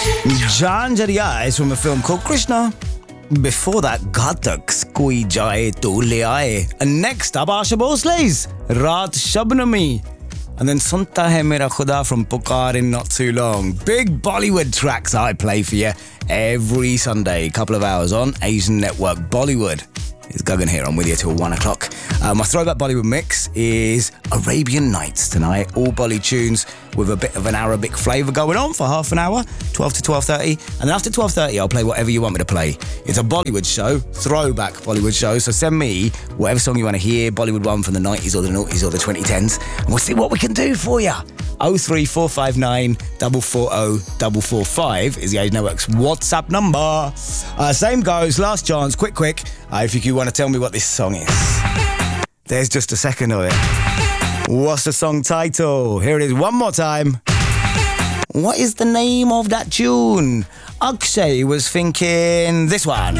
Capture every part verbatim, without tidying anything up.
Janjaria is from a film called Krishna. Before that, Ghatak, Koi Jaye To Le Aaye. And next up, Asha Bhosle's Raat Shabnami. And then Sunta Hai Mera Khuda from Pukar in not too long. Big Bollywood tracks I play for you every Sunday. Couple of hours on Asian Network Bollywood. It's Gagan here. I'm with you till one o'clock. Uh, my throwback Bollywood mix is Arabian Nights tonight. All Bolly tunes with a bit of an Arabic flavour going on for half an hour, twelve to twelve thirty. And then after twelve thirty, I'll play whatever you want me to play. It's a Bollywood show, throwback Bollywood show. So send me whatever song you want to hear, Bollywood one from the nineties or the noughties or the twenty tens. And we'll see what we can do for you. oh three four five nine four four zero four four five is the Asian Network's WhatsApp number. Uh, same goes, last chance, quick, quick. Uh, if you want to tell me what this song is. There's just a second of it. What's the song title? Here it is one more time. What is the name of that tune? Akshay was thinking this one.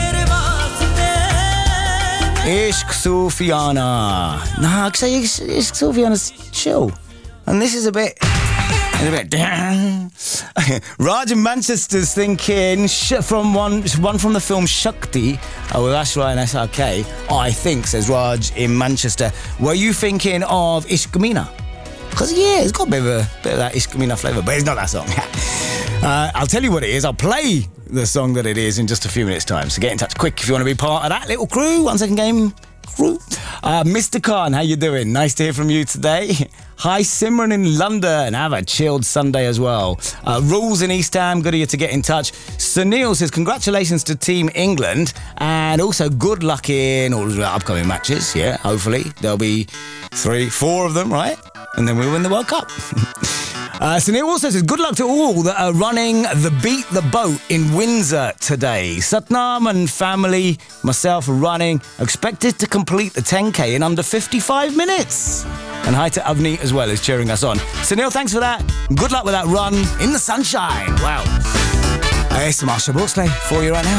Ishq Sufiana. Nah, Akshay, Ishq Sufiana's chill. And this is a bit... a bit... Raj in Manchester's thinking sh- from one one from the film Shakti uh, with Ashra and S R K. I think, says Raj in Manchester. Were you thinking of Ishq Meena? Because, yeah, it's got a bit of, a, bit of that Ishq Meena flavour, but it's not that song. uh, I'll tell you what it is. I'll play the song that it is in just a few minutes' time. So get in touch quick if you want to be part of that little crew. One second game crew. Uh, Mister Khan, how you doing? Nice to hear from you today. Hi, Simran in London. Have a chilled Sunday as well. Uh, Rules in East Ham, good of you to get in touch. Sunil says, congratulations to Team England and also good luck in all the upcoming matches. Yeah, hopefully there'll be three, four of them, right? And then we'll win the World Cup. Uh, Sunil also says, good luck to all that are running the Beat the Boat in Windsor today. Satnam and family, myself are running, expected to complete the ten K in under fifty-five minutes. And hi to Avneet as well, who's cheering us on. Sunil, thanks for that. Good luck with that run in the sunshine. Wow. Uh, it's Marsha Bhosle for you right now.